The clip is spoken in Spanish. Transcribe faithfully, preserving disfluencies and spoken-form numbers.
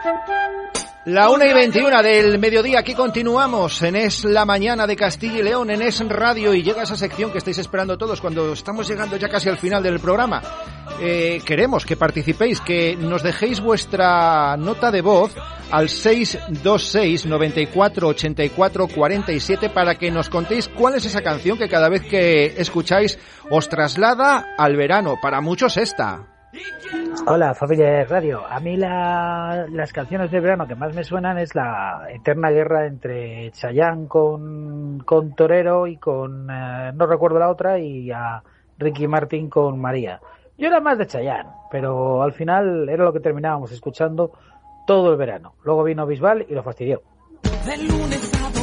La una y veintiuna del mediodía, aquí continuamos en Es la Mañana de Castilla y León, en Es Radio, y llega esa sección que estáis esperando todos cuando estamos llegando ya casi al final del programa. Eh, queremos que participéis, que nos dejéis vuestra nota de voz al seis dos seis, noventa y cuatro, ochenta y cuatro, cuarenta y siete para que nos contéis cuál es esa canción que cada vez que escucháis os traslada al verano. Para muchos esta. Hola, familia de radio. A mí la, las canciones de verano que más me suenan es la eterna guerra entre Chayanne con, con Torero y con, eh, no recuerdo la otra, y a Ricky Martin con María. Yo era más de Chayanne, pero al final era lo que terminábamos escuchando todo el verano. Luego vino Bisbal y lo fastidió. De lunes a